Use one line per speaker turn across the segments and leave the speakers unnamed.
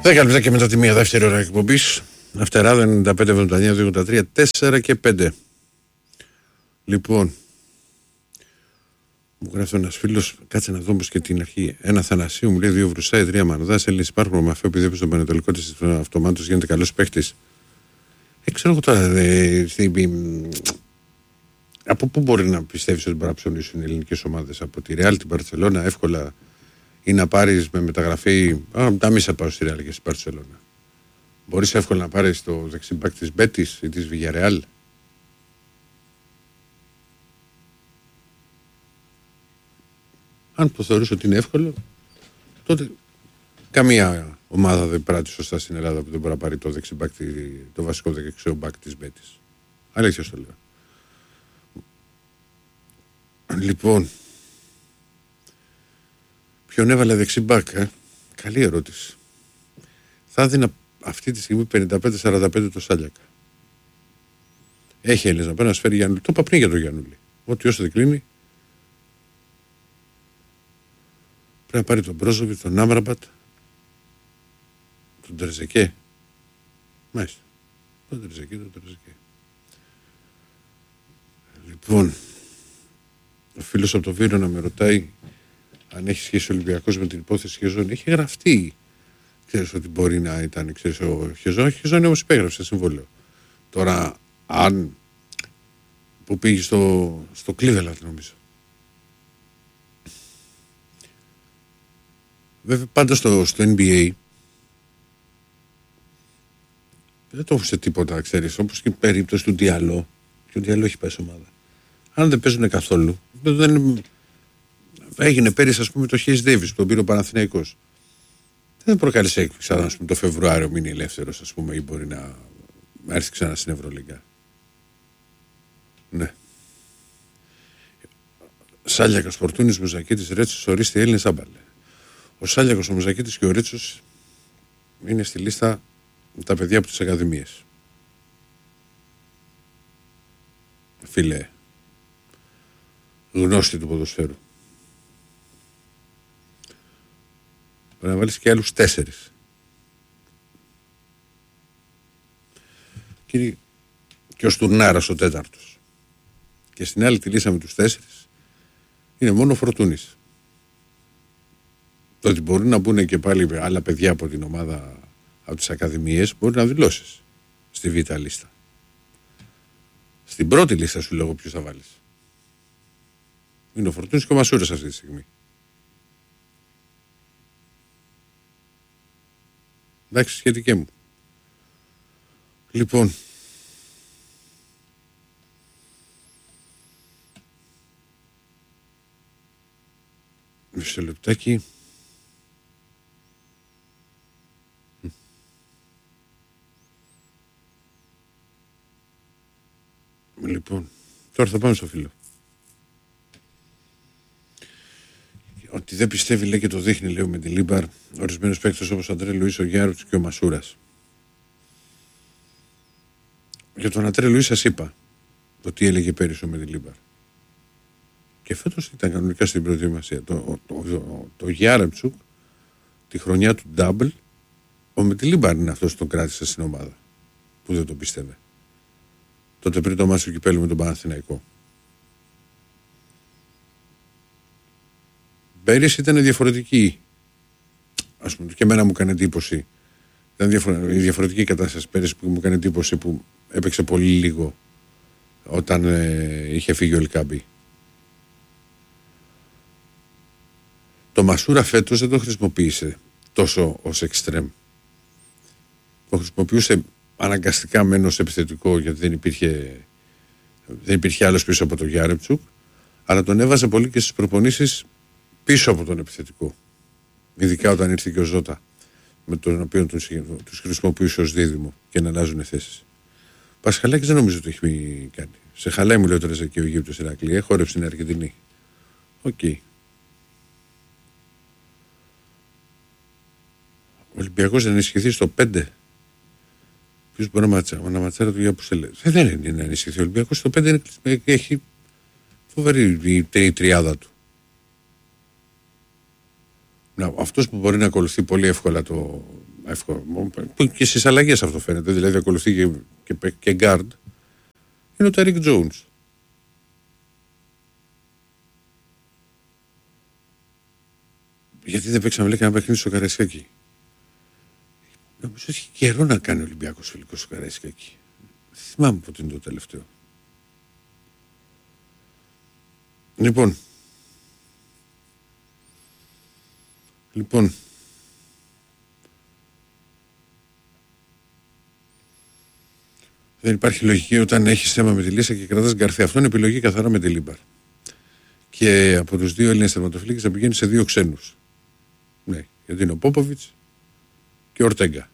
10 λεπτά και μετά τη μία δεύτερη ώρα εκπομπής. Αυτεράδα 95-79-283 4 και 5. Λοιπόν, μου γράφει ένας φίλος, κάτσε να δω όμως και την αρχή. Ένα Θανασίου μου λέει 2 Βρουσάι, 3 Μανουδάς. Έλληνες υπάρχουν με αυτό επειδή έπαιζε στον Πανετολικό της αυτομάτως γίνεται καλός παίχτης. Ξέρω εγώ τώρα. Από πού μπορεί να πιστεύεις ότι μπορεί να ψωνίσουν οι ελληνικές ομάδες? Από τη Ρεάλ, την Μπαρτσελώνα, εύκολα, ή να πάρεις με μεταγραφή. Τα μίσα πάω στη Ρεάλ και στην Μπαρτσελώνα. Μπορείς εύκολα να πάρεις το δεξιμπάκ της Μπέτης ή της Βιγιαρεάλ. Αν το θεωρήσω ότι είναι εύκολο, τότε καμία ομάδα δεν πράττει σωστά στην Ελλάδα που δεν μπορεί να πάρει το δεξιμπάκ, το βασικό δεξιμπάκ της Μπέτης. Αλήθεια στο λέω. Λοιπόν, ποιον έβαλε δεξιμπάκ, καλή ερώτηση. Θα έδινα αυτή τη στιγμή 55-45 το Σάλιακα. Έχει Έλληνες να πάει να σφέρει Γιάννουλη. Το είπα πριν για τον Γιάννουλη. Ότι όσο δεν κλείνει, πρέπει να πάρει τον Μπρόζοβιτ, τον Άμραμπατ, τον Τερζεκέ. Μάλιστα. Τον Τερζεκέ. Λοιπόν, ο φίλος από το Βύρο να με ρωτάει αν έχει σχέση ο Ολυμπιακός με την υπόθεση Χεζόν. Έχει γραφτεί. Ξέρεις ότι μπορεί να ήταν, ξέρεις, ο Χεζόν όμως υπέγραψε συμβόλαιο. Τώρα, αν που πήγε στο Cleveland νομίζω. Βέβαια πάντα στο NBA δεν το έχω σε τίποτα, ξέρεις, όπως και η περίπτωση του Διαλό. Και ο Διαλό έχει πάει σε ομάδα. Αν δεν παίζουν καθόλου, δεν έγινε πέρυσι, ας πούμε, το Χέις Ντέιβις που τον πήρε ο Παναθηναϊκός. Δεν προκάλεσε έκπληξη, ας πούμε, το Φεβρουάριο μείνει ελεύθερος, ας πούμε, ή μπορεί να έρθει ξανά στην Ευρωλίγκα. Ναι. Σάλιακος, Φορτούνης, Μουζακίτης, Ρέτσος, ορίστε Έλληνες άμπαλε. Ο Σάλιακος, ο Μουζακίτης και ο Ρέτσος είναι στη λίστα με τα παιδιά από τις ακαδημίες. Φίλε, γνώστη του ποδοσφαίρου. Πρέπει να βάλεις και άλλους 4. Και ο Στουρνάρας ο 4ος. Και στην άλλη τη λύσα με τους 4 είναι μόνο ο Φορτούνης. Το ότι μπορούν να μπουν και πάλι άλλα παιδιά από την ομάδα, από τις ακαδημίες, μπορεί να δηλώσεις στη Β' λίστα. Στην πρώτη λίστα σου λέγω ποιους θα βάλεις. Είναι ο Φορτούνης και ο Μασούρας αυτή τη στιγμή. Εντάξει, σχετικέ μου. Λοιπόν, μισό λεπτάκι. Λοιπόν, τώρα θα πάμε στο φίλο. Ότι δεν πιστεύει, λέει, και το δείχνει, λέω, με τη Λίμπαρ, ορισμένους παίκτες όπως ο Αντρέ Λουίς, ο Γιάροτς και ο Μασούρας. Για τον Αντρέ Λουίς σας είπα το τι έλεγε πέρυσι με τη Λίμπαρ. Και φέτος ήταν κανονικά στην προετοιμασία. Το Γιάρεμτσουκ, τη χρονιά του Ντάμπλ, ο Μετιλίμπαρ είναι αυτός που τον κράτησε στην ομάδα. Που δεν το πίστευε. Τότε πριν το μάτσο του κυπέλλου με τον Παναθηναϊκό. Πέρυσι ήταν διαφορετική. Ας πούμε, και εμένα μου έκανε εντύπωση. Ήταν η διαφορετική κατάσταση πέρυσι που μου έκανε εντύπωση που έπαιξε πολύ λίγο όταν είχε φύγει ο Λικάμπη. Το Μασούρα φέτος δεν το χρησιμοποίησε τόσο ως εξτρέμ. Το χρησιμοποιούσε αναγκαστικά μένως επιθετικό, γιατί δεν υπήρχε άλλος πίσω από τον Γιάρεμτσουκ, αλλά τον έβαζε πολύ και στις προπονήσεις πίσω από τον επιθετικό. Ειδικά όταν ήρθε και ο Ζώτα, με τον οποίο τους χρησιμοποιούσε ως δίδυμο και να αλλάζουν θέσεις. Πασχαλάκης δεν νομίζω ότι έχει κάνει. Σε χαλάει, μου λέει ο Τρεζεκέ, ο Αιγύπτος Ηρακλή. Χόρεψε στην Αργεντινή. Οκ. Ο Ολυμπιακός δεν ενισχυθεί στο 5. Ποιος μπορεί να ματσάρει το για που σε λέει. Δεν είναι να ενισχυθεί. Ο Ολυμπιακός στο 5 έχει φοβερή η τριάδα του. Αυτός που μπορεί να ακολουθεί πολύ εύκολα εύκολο. Που και στις αλλαγές αυτό φαίνεται. Δηλαδή ακολουθεί και guard. Είναι ο Τάρικ Τζόουνς. Γιατί δεν παίξαμε λέει ένα παιχνίδι στο Καραϊσκάκι. Νομίζω έχει καιρό να κάνει ο Ολυμπιακός φιλικό στο Καραϊσκάκι. Δεν θυμάμαι πότε είναι το τελευταίο. Λοιπόν, δεν υπάρχει λογική όταν έχεις θέμα με τη Λίσσα και κρατάς Γκαρθία. Αυτό είναι επιλογή καθαρά με τη Λίμπαρ. Και από τους 2 Έλληνες τερματοφύλακες θα πηγαίνει σε 2 ξένους. Ναι, γιατί είναι ο Πόποβιτς και ο Ορτέγκα.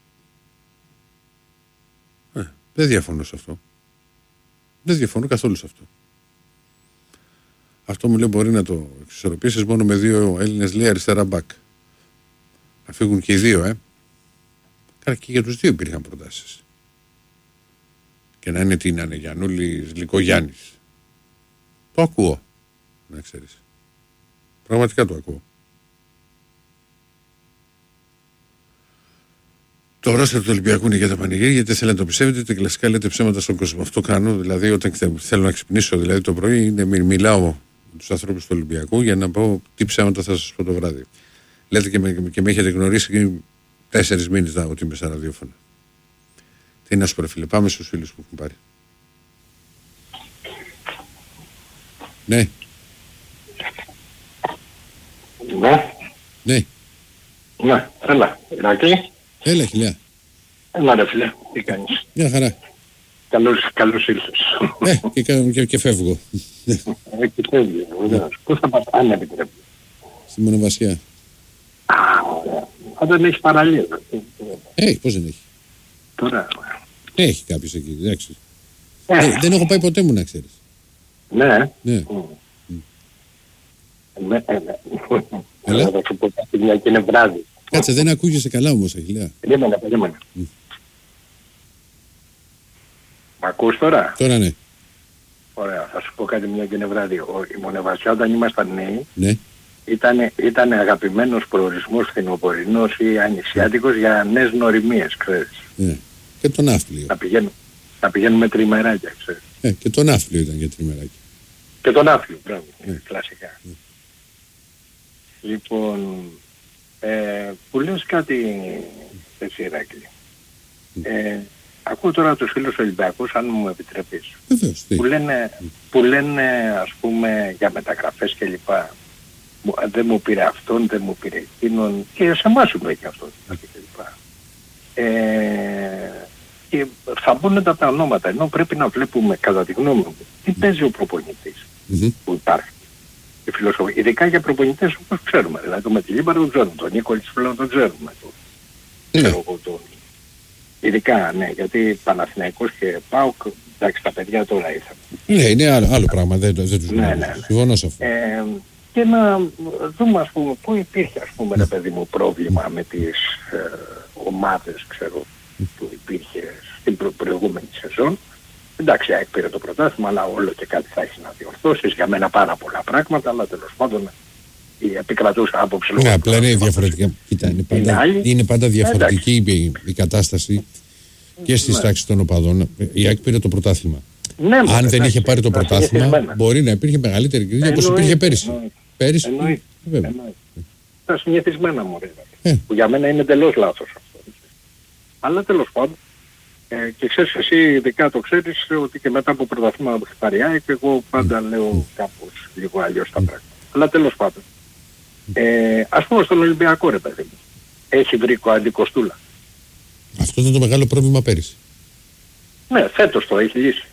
Δεν διαφωνώ σε αυτό. Δεν διαφωνώ καθόλου σε αυτό. Αυτό μου λέει μπορεί να το εξισορροπήσεις μόνο με 2 Έλληνες λέει αριστερά μπακ. Να φύγουν και οι 2, Καλά και για τους 2 υπήρχαν προτάσεις. Και να είναι τι να είναι Γιαννούλης, Λυκογιάννης. Το ακούω, να ξέρεις. Πραγματικά το ακούω. Το ρόστερ του Ολυμπιακού είναι για τα πανηγύρια, γιατί θέλετε να το πιστεύετε, ότι κλασικά λέτε ψέματα στον κόσμο. Αυτό κάνω, δηλαδή όταν θέλω να ξυπνήσω δηλαδή, το πρωί, μιλάω με τους ανθρώπους του Ολυμπιακού για να πω τι ψέματα θα σας πω το βράδυ. Λέτε και με έχετε γνωρίσει 4 μήνες ότι είμαι σαν ραδιόφωνο. Τι να σου πω, φίλε, πάμε στους φίλους που έχουν πάρει. Ναι. Ναι.
Ναι, έλα, Ηρακλή.
Έλα, Χιλιά.
Έλα ρε φίλε, τι κάνεις?
Μια χαρά.
Καλώς ήλθες.
Και φεύγω.
Και φεύγει, βεβαίως. Πού θα πας, αν επιτρέπει?
Στη Μονοβασιά.
Ωραία. Αν δεν έχει παραλία.
Πώς δεν έχει?
Τώρα.
Έχει κάποιος εκεί, εντάξει. Δεν έχω πάει ποτέ μου να ξέρεις.
Ναι.
Έλα.
Θα σου πω κάτι μια και είναι βράδυ.
Κάτσε, δεν ακούγεσαι καλά όμως, Αχιλιά.
Περίμενε. Μ' ακούς τώρα?
Τώρα ναι.
Ωραία, θα σου πω κάτι μια και είναι βράδυ. Η Μονεβασιά όταν ήμασταν νέοι,
ναι,
ήταν αγαπημένος προορισμός φθινοπορεινός ή ανησιάτικος για νέες γνωριμίες, ξέρεις.
Ναι. Και το Ναύπλιο.
Θα πηγαίνουμε τριμεράκια, ξέρεις.
Και το Ναύπλιο ήταν για τριμεράκια.
Και το Ναύπλιο, μπράβο, κλασικά. Λοιπόν, που λες κάτι εσύ, Ηράκλη. Ακούω τώρα τους φίλους Ολυμπιακούς, αν μου επιτρέπεις, που λένε ας πούμε για μεταγραφές και λοιπά. Δεν μου πήρε αυτόν, δεν μου πήρε εκείνον, και σε εμάς σου λέει και αυτόν και λοιπά. Και θα μπουν τα ονόματα, ενώ πρέπει να βλέπουμε κατά τη γνώμη μου τι παίζει ο προπονητής που υπάρχει. Η φιλοσοφία, ειδικά για προπονητές όπως ξέρουμε, δηλαδή το Μετιλίμπαρο τον ξέρουμε, τον Νίκολης Φλέον τον ξέρουμε. Ειδικά, ναι, γιατί Παναθηναϊκός και ΠΑΟΚ, εντάξει, τα παιδιά τώρα ήρθαν.
Ναι, είναι άλλο πράγμα, δεν τους γνωρίζω. Ναι. Συμφωνώ σε αυτό.
Και να δούμε, ας πούμε, πού υπήρχε, ας πούμε, ρε παιδί μου, πρόβλημα με τις ομάδες, ξέρω, που υπήρχε στην προηγούμενη σεζόν. Εντάξει, πήρε το πρωτάθλημα, αλλά όλο και κάτι θα έχει να διορθώσεις. Για μένα πάρα πολλά πράγματα, αλλά τέλος πάντων η επικρατούσα άποψη.
Ναι, απλά είναι διαφορετικά. Κοίτα, είναι πάντα διαφορετική η κατάσταση και στις τάξεις των οπαδών. Η ΑΕΚ πήρε το πρωτάθλημα. Ναι, αν δεν είχε πάρει το πρωτάθλημα, μπορεί να υπήρχε μεγαλύτερη κρίση όπως υπήρχε πέρυσι.
Εννοείται. Τα συνηθισμένα μου, που για μένα είναι εντελώς λάθος αυτό. Αλλά τέλος πάντων. Και ξέρεις εσύ, ειδικά το ξέρεις, ότι και μετά από πρωταθλήματα που έχει πάρει η ΑΕΚ, εγώ πάντα λέω κάπως λίγο αλλιώς τα πράγματα. Αλλά τέλος πάντων. Ας πούμε στον Ολυμπιακό, ρε παιδί μου, έχει βρει αντικοστούλα.
Αυτό ήταν το μεγάλο πρόβλημα πέρυσι.
Ναι, φέτος το έχει λύσει.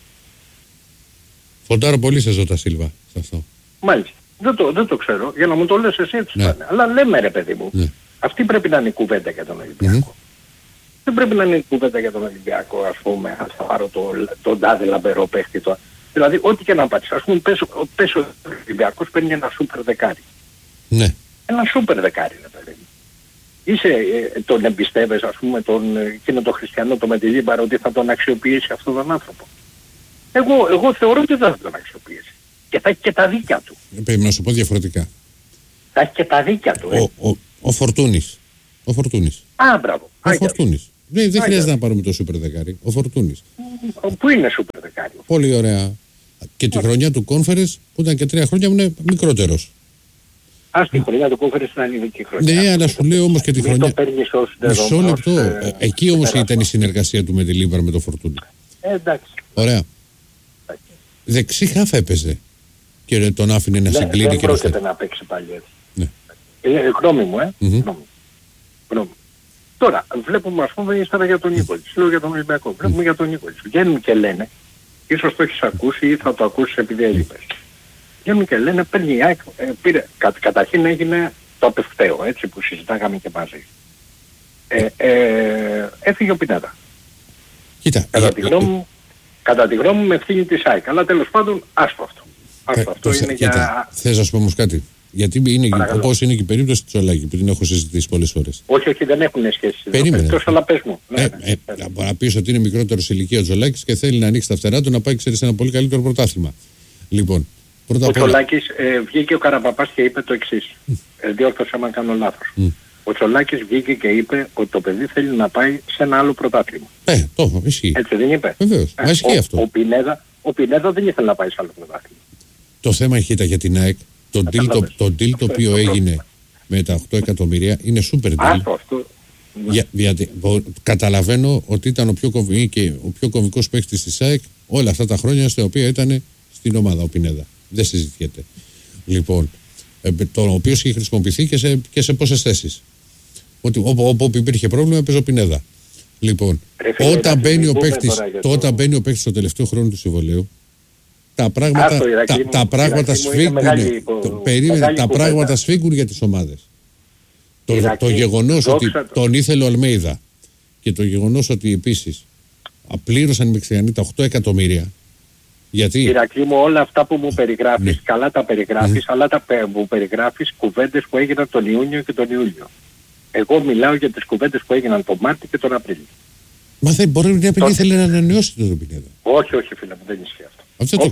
Φοντάρω πολύ σε Ζώτα Σίλβα σε αυτό.
Μάλιστα. Δεν το ξέρω. Για να μου το λες εσύ έτσι θα είναι. Αλλά λέμε, ρε παιδί μου, αυτή πρέπει να είναι η κουβέντα για τον Ολυμπιακό. Δεν πρέπει να είναι η κουβέντα για τον Ολυμπιακό, ας πούμε, αν θα πάρω τον τάδε λαμπερό παίχτη. Δηλαδή, ό,τι και να πάρεις. Ας πούμε, πες ο Ολυμπιακός παίρνει ένα σούπερ δεκάρι.
Ναι.
Ένα σούπερ δεκάρι, ρε παιδί μου. Τον εμπιστεύεσαι, ας πούμε, εκείνο τον Χριστιανό, το Μετιλίμπαρο, ότι θα τον αξιοποιήσει αυτόν τον άνθρωπο? Εγώ θεωρώ ότι δεν θα τον αξιοποιήσει. Και θα έχει και τα δίκια του.
Πρέπει να σου πω διαφορετικά.
Θα έχει και τα δίκια του.
Ο Φορτούνης Ο Φορτούνης.
Α, μπράβο.
Ο Φορτούνης. Δεν χρειάζεται να πάρουμε το σούπερ δεκάρι. Ο Φορτούνης.
Πού είναι σούπερ δεκάρι?
Πολύ ωραία. Και τη χρονιά του Conference που ήταν και 3 χρόνια είναι μικρότερος.
Στη χρονιά του Conference ήταν ειδική χρονιά.
Ναι, αλλά σου λέω όμως και τη χρονιά. Μισό λεπτό. Εκεί όμως ήταν η συνεργασία του με τη Λίβαρ με το Φορτούνη.
Εντάξει.
Ωραία. Δεξί χάφ έπαιζε. Και τον άφηνε να συγκλίνει και
δεν πρόκειται να παίξει πάλι έτσι.
Ναι.
Γνώμη μου, γνώμη. Τώρα, βλέπουμε, ας πούμε, ύστερα για τον Νίκολιτς. Λέω για τον Ολυμπιακό. Βλέπουμε για τον Νίκολιτς. Βγαίνουν και λένε, ίσως το έχεις ακούσει ή θα το ακούσεις επειδή έλειπες. Βγαίνουν και λένε, παίρνει η ΑΕΚ, καταρχήν έγινε το απευκταίο, έτσι, που συζητάγαμε και μαζί. Έφυγε ο Πινέδα.
Κοίτα.
Κατά τη γνώμη μου με ευθύνη της ΑΕΚ. Αλλά τέλος πάντων, άστο αυτό. Αυτό είναι για...
Θες να σου πω όμως κάτι? Γιατί είναι, όπως είναι και η περίπτωση του Τσολάκη που την έχω συζητήσει πολλές φορές.
Όχι, δεν έχουν σχέση.
Περίμενε.
Αλλά πες μου.
Να πεις ότι είναι μικρότερος ηλικία ο Τσολάκης και θέλει να ανοίξει τα φτερά του να πάει, ξέρεις, ένα πολύ καλύτερο πρωτάθλημα. Λοιπόν, πρώτα απ' όλα...
Ο Τσολάκης βγήκε ο Καραπαπάς και είπε το εξής. Διόρθωσε άμα κάνω λάθος. Ο Τσολάκης βγήκε και είπε ότι το παιδί θέλει να πάει σε ένα άλλο πρωτάθλημα.
Το ισχύει.
Έτσι δεν είπε?
Βεβαίως. Ισχύει αυτό.
Ο Πινέδα δεν ήθελε να πάει σε άλλο πρωτάθλημα.
Το θέμα ήταν για την ΑΕΚ. Το deal το οποίο έγινε με τα 8 εκατομμύρια είναι super deal. Καταλαβαίνω ότι ήταν ο πιο κομβικός παίκτης της ΑΕΚ όλα αυτά τα χρόνια στα οποία ήταν στην ομάδα ο Πινέδα. Δεν συζητιέται. Λοιπόν, το οποίο είχε χρησιμοποιηθεί και σε πόσες θέσεις. Όπου υπήρχε πρόβλημα έπαιζε ο Πινέδα. Λοιπόν, όταν μπαίνει ο παίκτης στο τελευταίο χρόνο του συμβολαίου, τα πράγματα σφίγγουν για τις ομάδες. Το γεγονός ότι τον ήθελε ο Αλμέιδα και το γεγονός ότι επίσης απλήρωσαν οι Μεξικανοί τα 8 εκατομμύρια. Γιατί...
Ηρακλή μου, όλα αυτά που μου περιγράφεις, καλά τα περιγράφεις, αλλά μου περιγράφεις κουβέντες που έγιναν τον Ιούνιο και τον Ιούλιο. Εγώ μιλάω για τις κουβέντες που έγιναν τον Μάρτιο και τον Απρίλιο.
Μα δεν μπορεί να ήθελε να ανανεώσει τον Πινέδα.
Όχι φίλε μου, δεν ισχύει αυτό.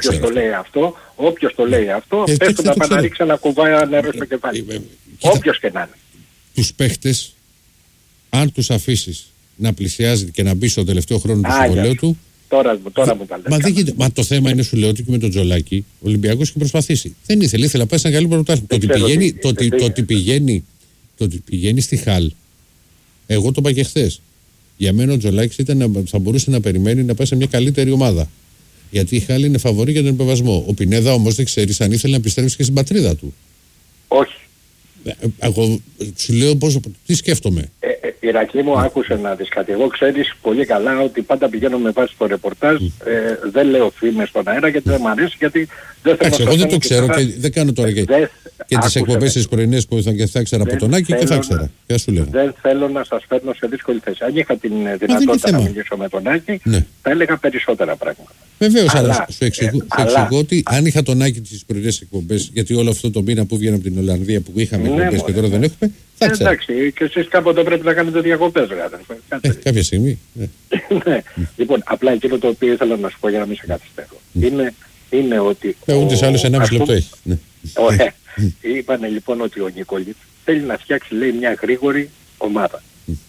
Όποιος το λέει αυτό, πες του να πάει να ρίξει ένα κουβάι νερό στο κεφάλι. Όποιος και να είναι.
Τους παίχτες, αν τους αφήσεις να πλησιάζει και να μπει στο τελευταίο χρόνο του συμβολέου του.
Τώρα μου τα λες.
Μα το θέμα είναι, σου λέω ότι και με τον Τζολάκη ο Ολυμπιακός έχει προσπαθήσει. Δεν ήθελε να πάει σε ένα καλύτερο πρωτάθλημα. Το ότι πηγαίνει στη Χαλ, εγώ το είπα και χθες. Για μένα ο Τζολάκης θα μπορούσε να περιμένει να πάει σε μια καλύτερη ομάδα. Γιατί η Χάλη είναι φαβορή για τον υποβασμό. Ο Πινέδα όμως δεν ξέρεις αν ήθελε να επιστρέψει και στην πατρίδα του.
Όχι.
Εγώ σου λέω τι σκέφτομαι.
Ηρακλή μου, άκουσε να δεις κάτι. Εγώ ξέρεις πολύ καλά ότι πάντα πηγαίνω με βάση το ρεπορτάζ. Δεν λέω φήμες στον αέρα γιατί δεν μου αρέσει. Γιατί δεν θέλω
εγώ δεν το ξέρω και δεν κάνω τώρα και τις εκπομπές τις πρωινές που θα ήξερα από τον Άκη και θα ήξερα.
Δεν θέλω να σας φέρνω σε δύσκολη θέση. Αν είχα την δυνατότητα να μιλήσω με τον Άκη, θα έλεγα περισσότερα πράγματα.
Βεβαίως, αλλά σου εξηγώ ότι αν είχα τον Άκη τις πρωινές εκπομπές, γιατί όλο αυτό το μήνα που βγαίνω από την Ολλανδία που είχαμε εκπομπές και τώρα δεν έχουμε, θα ξέρω.
Εντάξει, και εσείς κάποτε πρέπει να κάνετε διακοπές,
κάποια στιγμή.
Λοιπόν, απλά εκείνο το οποίο ήθελα να σου πω για να μην σε καθυστερώ. Είναι ότι...
Ούτε άλλος 1,5 λεπτό έχει.
Ωραία. Είπανε λοιπόν ότι ο Νικολίτς θέλει να φτιάξει, λέει, μια γρήγορη ομάδα.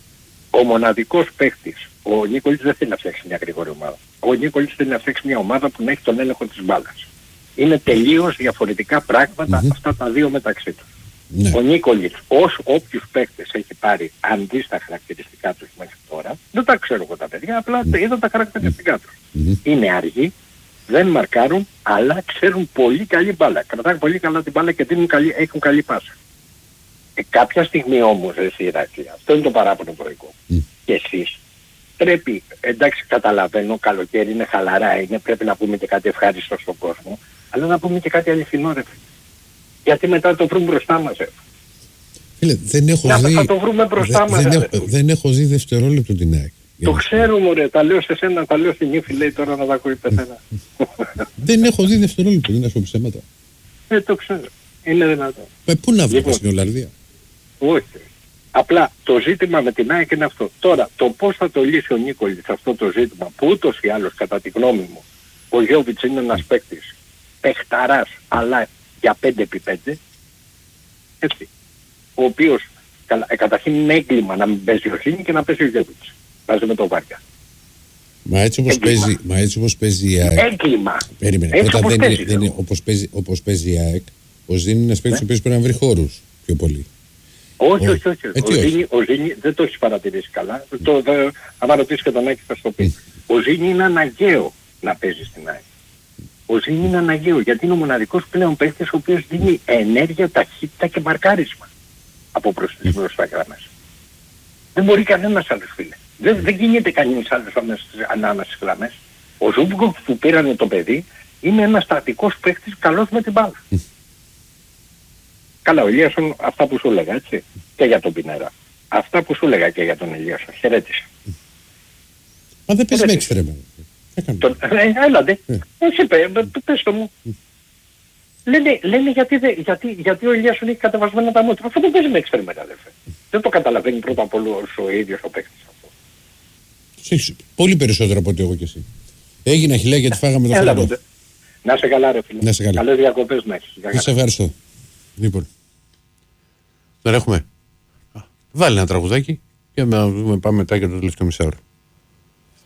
Ο μοναδικός παίκτης, ο Νικολίτς δεν θέλει να φτιάξει μια γρήγορη ομάδα. Ο Νικολίτς θέλει να φτιάξει μια ομάδα που να έχει τον έλεγχο της μπάλας. Είναι τελείως διαφορετικά πράγματα αυτά τα δύο μεταξύ τους. Ο Νικολίτς, όποιους παίκτες έχει πάρει, αν δεις τα χαρακτηριστικά τους μέχρι τώρα, δεν τα ξέρω εγώ τα παιδιά, απλά είδα τα χαρακτηριστικά τους. Είναι αργοί, δεν μαρκάρουν, αλλά ξέρουν πολύ καλή μπάλα. Κρατάνε πολύ καλά την μπάλα και έχουν καλή πάσα. Κάποια στιγμή όμως, εσύ Ηράκλη, αυτό είναι το παράπονο προϊκό. Και εσείς πρέπει, εντάξει καταλαβαίνω, καλοκαίρι είναι χαλαρά, πρέπει να πούμε και κάτι ευχάριστο στον κόσμο, αλλά να πούμε και κάτι αληθινό, ρε. Γιατί μετά το βρούμε μπροστά μας,
Φίλε,
θα το βρούμε μπροστά μας.
Δεν έχω δει δευτερόλεπτο την ΑΕΚ.
Το ξέρω μωρέ, τα λέω σε σένα, τα λέω στην ύφη, λέει τώρα να τα ακούει πεθένα.
Δεν έχω δει δευτερόλεπτο, δεν έχω πει ψέματα.
Το ξέρω, είναι δυνατό.
Πού να βρω στην Ολλανδία.
Όχι. Απλά το ζήτημα με την ΑΕΚ είναι αυτό. Τώρα, το πώς θα το λύσει ο Νίκολιτς αυτό το ζήτημα, που ούτως ή άλλως κατά τη γνώμη μου, ο Γιώβιτς είναι ένας παίκτης παιχταράς, αλλά για 5x5, έτσι, ο οποίος Καλά, καταρχήν είναι έγκλημα να μην παίζει ο Ζήνη και να παίζει ο Γεύιτς. Βάζει με το Βάρκα.
Μα έτσι όπως παίζει η ΑΕΚ.
Έγκλημα.
Περίμενε.
Έτσι
Πρώτα
όπως
δεν
παίζει,
είναι όπως παίζει η ΑΕΚ. Ο Ζήνη είναι ένας παίκτης ο οποίος πρέπει να βρει χώρους πιο πολύ.
Όχι. Ο Ζήνη δεν το έχει παρατηρήσει καλά. Αν ρωτήσει και τον Άκη θα στο πει. Ο Ζήνη είναι αναγκαίο να παίζει στην ΑΕΚ. Ο Ζήνη είναι αναγκαίο γιατί είναι ο μοναδικός πλέον παίκτης ο οποίος δίνει ενέργεια, ταχύτητα και μαρκάρισμα από μπροστά γραμμές. Δεν μπορεί κανένας άλλος, φίλε. Δεν κινείται κανείς άλλος ανάμεσα στις γραμμές. Ο Ζούμπκοφ που πήρανε το παιδί είναι ένας στατικός παίκτης καλός με την μπάλα. Καλά, ο Ηλίασον αυτά που σου έλεγα, έτσι, και για τον Πινέρα. Αυτά που σου έλεγα και για τον Ηλίασον. Χαιρέτησα.
Μα δεν παίζει με εξτρέμ.
Έλατε. Εσύ πες το μου. Λένε γιατί ο Ηλίασον έχει κατεβασμένα τα μούτρα. Αυτό δεν παίζει με εξτρέμ, αδερφέ. Δεν το καταλαβαίνει πρώτα απ' όλο ο ίδιος ο παίκτης αυτό.
Πολύ περισσότερο από ότι εγώ και εσύ. Έγινα χιλιά γιατί φάγαμε το φαγητό.
Να σε καλά, ρε φίλε. Καλές διακοπές να έχεις.
Σε ευχαριστώ. Λοιπόν. Τώρα έχουμε. Βάλει ένα τραγουδάκι και πάμε μετά για το τελευταίο μισάωρο.